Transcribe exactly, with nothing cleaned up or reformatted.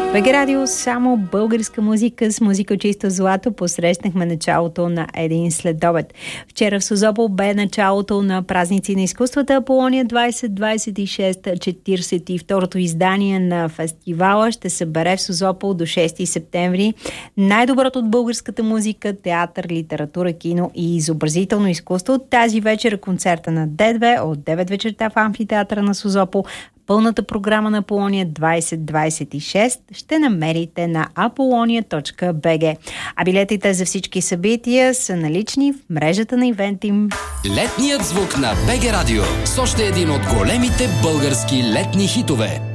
БГ Радио, само българска музика с музика чисто злато. Посрещнахме началото на един следобед. Вчера в Созопол бе началото на празници на изкуствата Аполония двайсет двайсет и шест. четиридесет и второто издание на фестивала ще събере в Созопол до шести септември най-доброто от българската музика, театър, литература, кино и изобразително изкуство. Тази вечер е концерта на Д две от девет вечерта в амфитеатъра на Созопол. Пълната програма на Аполония двайсет двайсет и шест ще намерите на apolonia точка би джи. А билетите за всички събития са налични в мрежата на Ивентим. Летният звук на БГ Радио с още един от големите български летни хитове.